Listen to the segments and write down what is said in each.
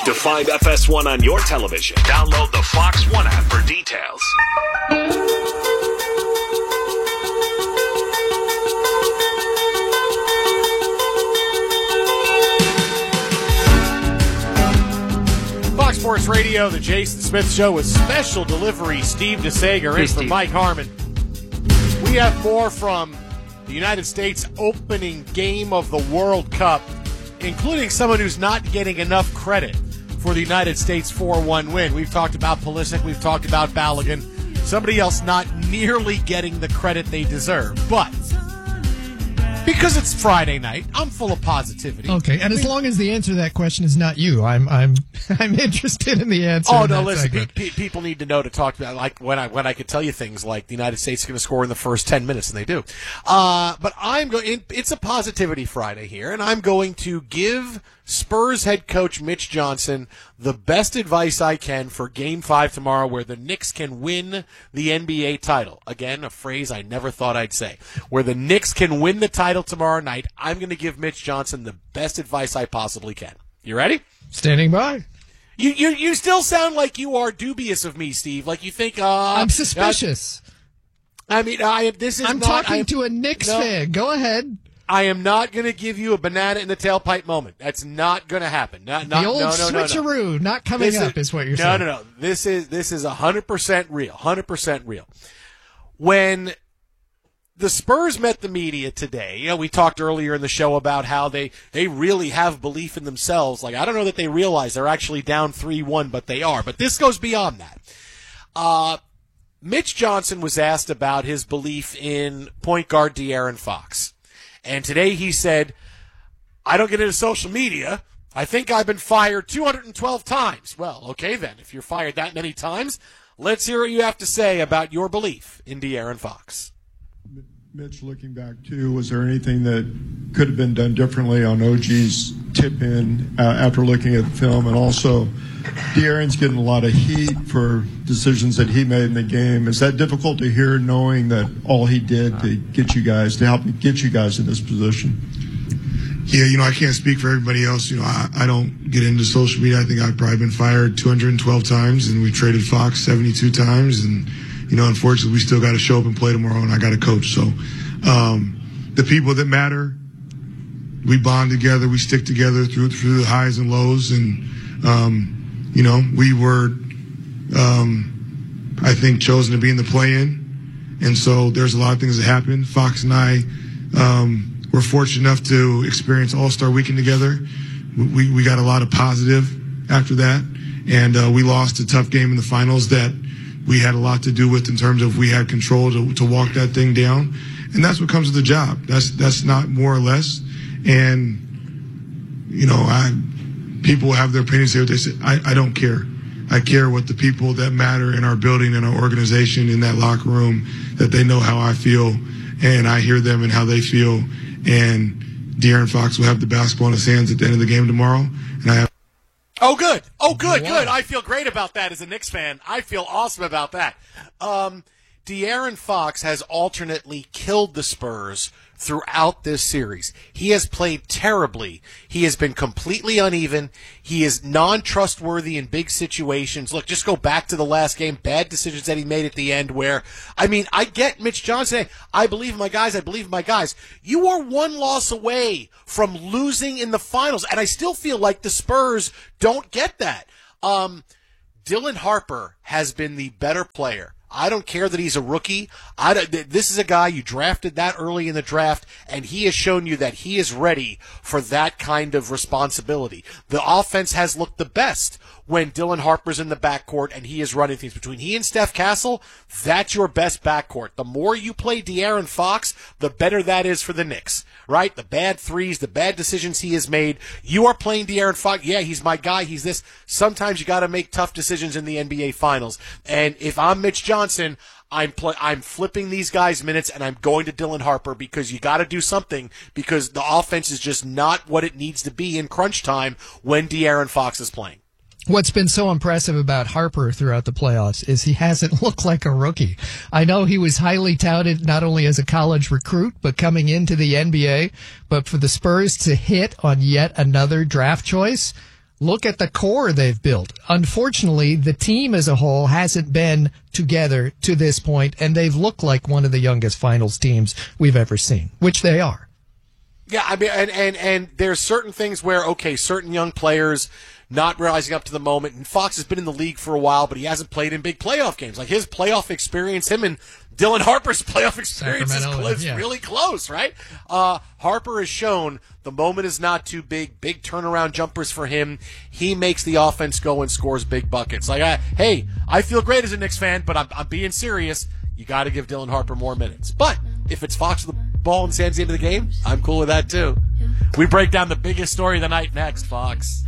To find FS1 on your television, download the Fox One app for details. Fox Sports Radio, the Jason Smith Show with special delivery. Steve DeSager in for Mike Harmon. We have more from the United States opening game of the World Cup, including someone who's not getting enough credit for the United States 4-1 win. We've talked about Pulisic. We've talked about Balogun. Somebody else not nearly getting the credit they deserve. But because it's Friday night, I'm full of positivity. Okay, and as long as the answer to that question is not you, I'm interested in the answer. Oh no, listen, people need to know to talk about, like when I could tell you things like the United States is going to score in the first 10 minutes, and they do. But I'm going. It's a positivity Friday here, and I'm going to give Spurs head coach Mitch Johnson the best advice I can for Game 5 tomorrow, where the Knicks can win the NBA title. Again, a phrase I never thought I'd say. Where the Knicks can win the title tomorrow night, I'm going to give Mitch Johnson the best advice I possibly can. You ready? Standing by. You still sound like you are dubious of me, Steve. Like you think I'm suspicious. I'm talking to a Knicks fan. Go ahead. I am not going to give you a banana in the tailpipe moment. That's not going to happen. The old switcheroo not coming up is what you're saying. No. This is 100% real. 100% real. When the Spurs met the media today, we talked earlier in the show about how they really have belief in themselves. Like, I don't know that they realize they're actually down 3-1, but they are. But this goes beyond that. Mitch Johnson was asked about his belief in point guard De'Aaron Fox. And today he said, I don't get into social media. I think I've been fired 212 times. Well, okay then. If you're fired that many times, let's hear what you have to say about your belief in De'Aaron Fox. Mitch, looking back, too, was there anything that could have been done differently on OG's tip-in after looking at the film? And also, De'Aaron's getting a lot of heat for decisions that he made in the game. Is that difficult to hear, knowing that all he did to help get you guys in this position? Yeah, I can't speak for everybody else. I don't get into social media. I think I've probably been fired 212 times, and we traded Fox 72 times, and unfortunately, we still got to show up and play tomorrow, and I got to coach. So the people that matter, we bond together, we stick together through the highs and lows, and we were, I think, chosen to be in the play-in, and so there's a lot of things that happened. Fox and I were fortunate enough to experience All-Star Weekend together. We got a lot of positive after that, and we lost a tough game in the finals that we had a lot to do with, in terms of we had control to walk that thing down. And that's what comes with the job. That's not more or less. And, people have their opinions here. They say, I don't care. I care what the people that matter in our building and our organization, in that locker room, that they know how I feel, and I hear them and how they feel. And De'Aaron Fox will have the basketball in his hands at the end of the game tomorrow. And I have. Oh, good. Good. I feel great about that as a Knicks fan. I feel awesome about that. De'Aaron Fox has alternately killed the Spurs throughout this series. He has played terribly. He has been completely uneven. He is non-trustworthy in big situations. Look, just go back to the last game. Bad decisions that he made at the end where, I get Mitch Johnson saying, I believe in my guys. You are one loss away from losing in the finals, and I still feel like the Spurs don't get that. Dylan Harper has been the better player. I don't care that he's a rookie. This is a guy you drafted that early in the draft, and he has shown you that he is ready for that kind of responsibility. The offense has looked the best when Dylan Harper's in the backcourt and he is running things. Between he and Steph Castle, that's your best backcourt. The more you play De'Aaron Fox, the better that is for the Knicks, right? The bad threes, the bad decisions he has made. You are playing De'Aaron Fox. Yeah, he's my guy. He's this. Sometimes you got to make tough decisions in the NBA Finals. And if I'm Mitch Johnson, I'm flipping these guys minutes, and I'm going to Dylan Harper, because you got to do something, because the offense is just not what it needs to be in crunch time when De'Aaron Fox is playing. What's been so impressive about Harper throughout the playoffs is he hasn't looked like a rookie. I know he was highly touted not only as a college recruit, but coming into the NBA. But for the Spurs to hit on yet another draft choice, Look at the core they've built. Unfortunately, the team as a whole hasn't been together to this point, and they've looked like one of the youngest finals teams we've ever seen, which they are. Yeah, I mean, and there's certain things where, okay, certain young players not rising up to the moment, and Fox has been in the league for a while, but he hasn't played in big playoff games. Like his playoff experience, him and Dylan Harper's playoff experience is really close, right? Harper has shown the moment is not too big, big turnaround jumpers for him. He makes the offense go and scores big buckets. Like, hey, I feel great as a Knicks fan, but I'm being serious. You got to give Dylan Harper more minutes. But if it's Fox with the ball and stands the end of the game, I'm cool with that too. We break down the biggest story of the night next, Fox.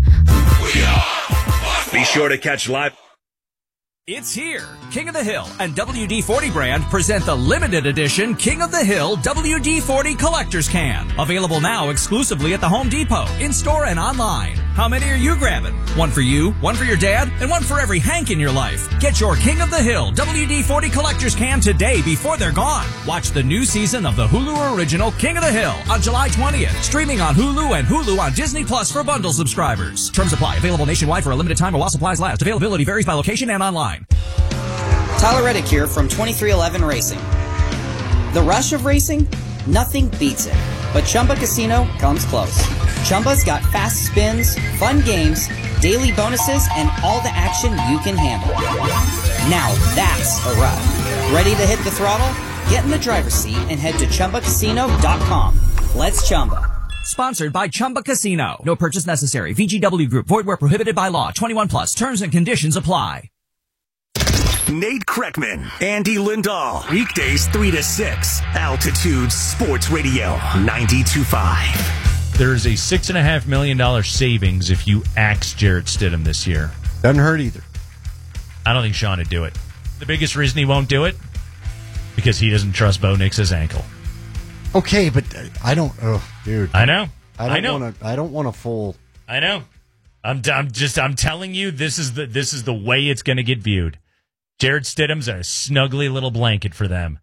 Be sure to catch live. It's here. King of the Hill and WD-40 brand present the limited edition King of the Hill WD-40 Collector's Can. Available now exclusively at the Home Depot, in-store and online. How many are you grabbing? One for you, one for your dad, and one for every Hank in your life. Get your King of the Hill WD-40 Collector's Can today before they're gone. Watch the new season of the Hulu original King of the Hill on July 20th. Streaming on Hulu and Hulu on Disney Plus for bundle subscribers. Terms apply. Available nationwide for a limited time while supplies last. Availability varies by location and online. Tyler Reddick here from 2311 Racing. The rush of racing? Nothing beats it. But Chumba Casino comes close. Chumba's got fast spins, fun games, daily bonuses, and all the action you can handle. Now that's a ride. Ready to hit the throttle? Get in the driver's seat and head to ChumbaCasino.com. Let's Chumba. Sponsored by Chumba Casino. No purchase necessary. VGW Group. Void where prohibited by law. 21 plus. Terms and conditions apply. Nate Kreckman, Andy Lindahl. Weekdays 3 to 6. Altitude Sports Radio 92.5. There's a $6.5 million savings if you axe Jarrett Stidham this year. Doesn't hurt either. I don't think Sean would do it. The biggest reason he won't do it? Because he doesn't trust Bo Nix's ankle. Okay, but I don't. Oh, dude. I know. I don't want a full. I know. I'm telling you, this is the way it's going to get viewed. Jarrett Stidham's a snuggly little blanket for them.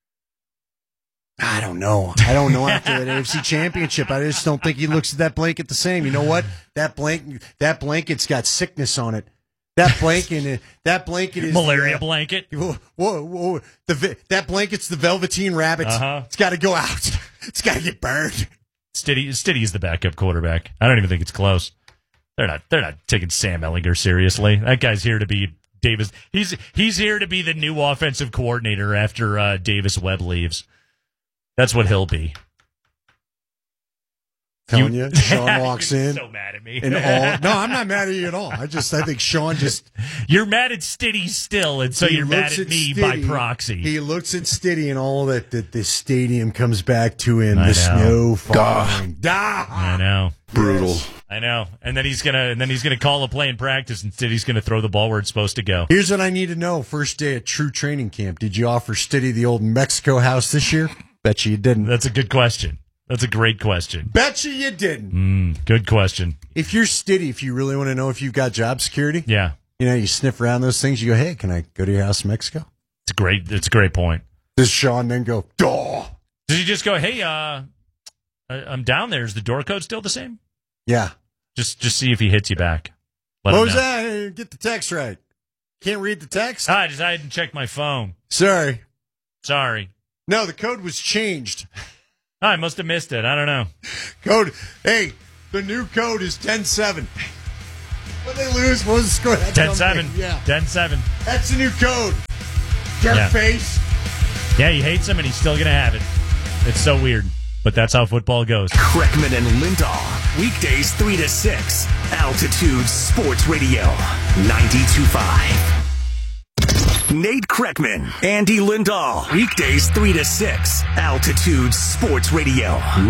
I don't know. After that AFC Championship, I just don't think he looks at that blanket the same. You know what? That blanket's got sickness on it. That blanket is malaria blanket. Whoa! That blanket's the Velveteen Rabbit. It's got to go out. It's got to get burned. Stiddy is the backup quarterback. I don't even think it's close. They're not taking Sam Ehlinger seriously. That guy's here to be Davis. He's here to be the new offensive coordinator after Davis Webb leaves. That's what he'll be. Telling you, Sean walks in. So mad at me. No, I'm not mad at you at all. I think Sean just. You're mad at Stiddy still, and so you're mad at me by proxy. He looks at Stiddy and all that the stadium comes back to him. The snow falling. I know. Brutal. I know. And then he's gonna call a play in practice, and Stiddy's gonna throw the ball where it's supposed to go. Here's what I need to know. First day at true training camp. Did you offer Stiddy the old Mexico house this year? Bet you didn't. That's a good question. That's a great question. Bet you didn't. Good question. If you're Stiddy, if you really want to know if you've got job security, yeah, you sniff around those things. You go, hey, can I go to your house in Mexico? It's a great point. Does Sean then go, duh? Does he just go, hey, I'm down there. Is the door code still the same? Yeah. Just see if he hits you back. What was that? Get the text right. Can't read the text? I hadn't checked my phone. Sorry. No, the code was changed. I must have missed it. I don't know. Code. Hey, the new code is 10-7. When they lose, what was the score? 10-7. Yeah. 10-7. That's the new code. Jerk face. Yeah, he hates him, and he's still going to have it. It's so weird, but that's how football goes. Kreckman and Lindahl. Weekdays 3 to 6. Altitude Sports Radio 92.5. Nate Kreckman, Andy Lindahl. Weekdays 3 to 6. Altitude Sports Radio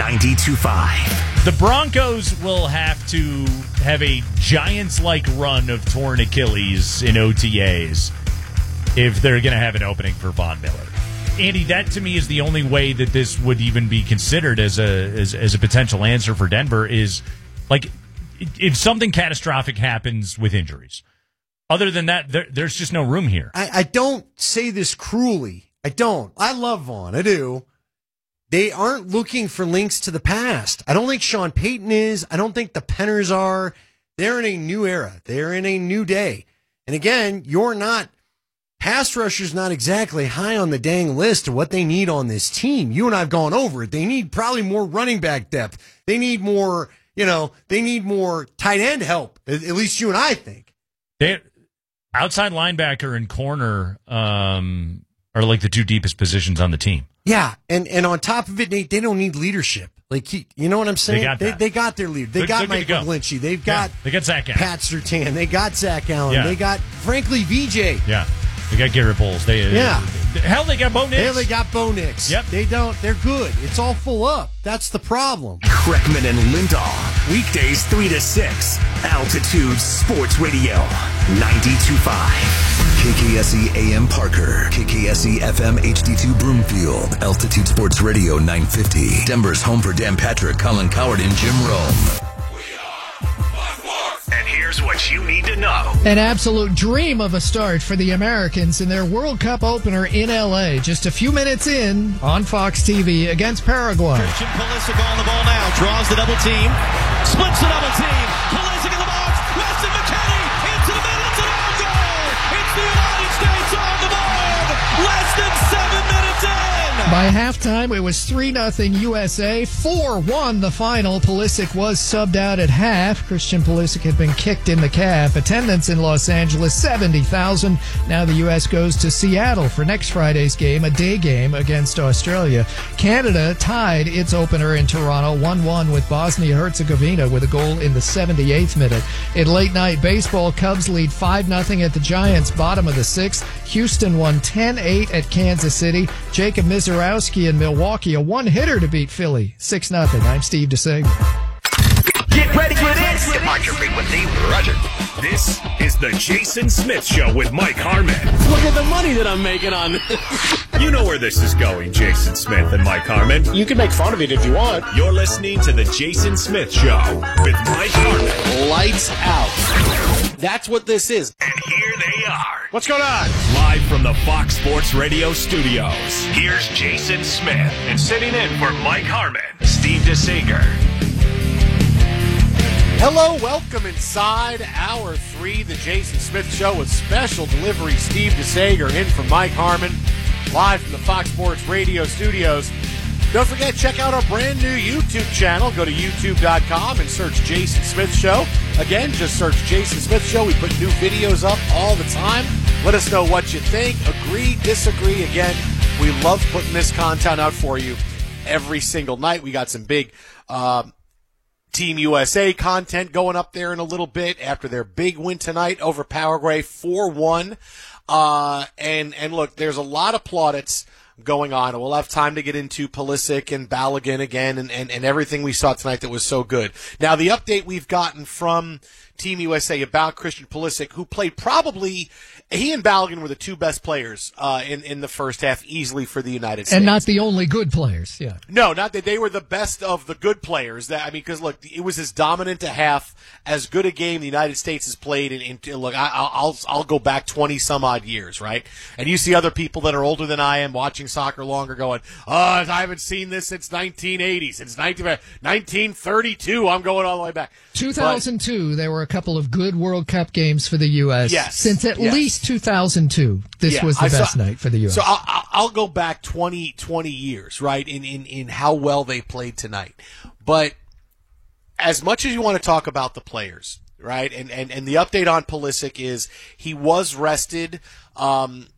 92.5. The Broncos will have to have a Giants-like run of torn Achilles in OTAs if they're going to have an opening for Von Miller. Andy, that to me is the only way that this would even be considered as a potential answer for Denver is, like, if something catastrophic happens with injuries. Other than that, there's just no room here. I don't say this cruelly. I don't. I love Vaughn. I do. They aren't looking for links to the past. I don't think Sean Payton is. I don't think the Penners are. They're in a new era. They're in a new day. And again, pass rusher's not exactly high on the dang list of what they need on this team. You and I have gone over it. They need probably more running back depth. They need more, they need more tight end help. At least you and I think. Outside linebacker and corner are like the two deepest positions on the team. Yeah, and on top of it, they don't need leadership. Like, you know what I'm saying? They got their leader. They got Mike McGlinchey. They got Zach Allen. Pat Surtain. They got Zach Allen. Yeah. They got, frankly, VJ. Yeah. They got Garrett Bowles. They got Bo Nix. They got Bo Nix. Yep. They're good. It's all full up. That's the problem. Kreckman and Lindahl. Weekdays 3 to 6. Altitude Sports Radio. 92.5. KKSE AM Parker. KKSE FM HD2 Broomfield. Altitude Sports Radio 950. Denver's home for Dan Patrick, Colin Coward, and Jim Rome. And here's what you need to know. An absolute dream of a start for the Americans in their World Cup opener in L.A. Just a few minutes in on Fox TV against Paraguay. Christian Pulisic on the ball now. Draws the double team. Splits the double team. Pulisic in the box. Weston McKennie into the middle. It's an own goal. It's the United States on the board. Less than 7 minutes in. By halftime, it was 3-0 USA, 4-1 the final. Pulisic was subbed out at half. Christian Pulisic had been kicked in the calf. Attendance in Los Angeles, 70,000. Now the U.S. goes to Seattle for next Friday's game, a day game against Australia. Canada tied its opener in Toronto, 1-1 with Bosnia-Herzegovina with a goal in the 78th minute. In late-night baseball, Cubs lead 5-0 at the Giants, bottom of the sixth. Houston won 10-8 at Kansas City. Jacob Mizorowski in Milwaukee, a one-hitter to beat Philly, 6-0. I'm Steve DeSager. Get ready for this. Departure frequency, Roger. This is the Jason Smith Show with Mike Harmon. Look at the money that I'm making on this. You know where this is going, Jason Smith and Mike Harmon. You can make fun of it if you want. You're listening to the Jason Smith Show with Mike Harmon. Lights out. That's what this is. And here they are. What's going on? Live from the Fox Sports Radio studios, here's Jason Smith. And sitting in for Mike Harmon, Steve DeSager. Hello, welcome inside Hour 3, the Jason Smith Show with special delivery Steve DeSager in for Mike Harmon, live from the Fox Sports Radio studios. Don't forget, check out our brand new YouTube channel. Go to youtube.com and search Jason Smith Show. Again, just search Jason Smith Show. We put new videos up all the time. Let us know what you think. Agree, disagree. Again, we love putting this content out for you every single night. We got some big Team USA content going up there in a little bit after their big win tonight over Paraguay, 4-1. And look, there's a lot of plaudits going on, and we'll have time to get into Pulisic and Balogun again and everything we saw tonight that was so good. Now, the update we've gotten from Team USA about Christian Pulisic, who played probably, he and Balogun were the two best players in the first half easily for the United States. And not the only good players, yeah. No, not that they were the best of the good players. Because look, it was as dominant a half, as good a game the United States has played look, I'll go back 20 some odd years, right? And you see other people that are older than I am watching soccer longer going, I haven't seen this since 1980, since 1932. I'm going all the way back. 2002, there were a couple of good World Cup games for the U.S. Yes. Since at least 2002, this was the best night for the U.S. So I'll go back 20 years, right, in how well they played tonight. But as much as you want to talk about the players, right, and the update on Pulisic is he was rested.